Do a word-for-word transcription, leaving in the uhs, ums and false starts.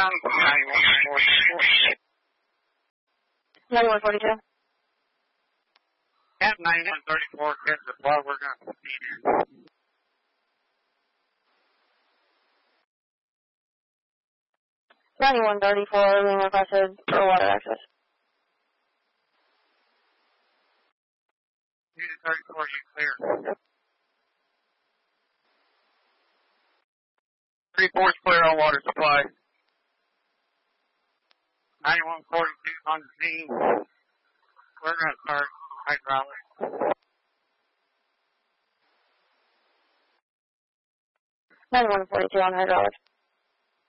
County, ninety-one forty-four. ninety-one forty-two. At ninety-one thirty-four, here's the flow we're going to proceed in. ninety-one thirty-four, being requested for water access. Unit thirty-four, you clear. three four is clear on water supply. ninety-one forty-two on the scene. We're going to start hydraulics. ninety-one forty-two on hydraulics.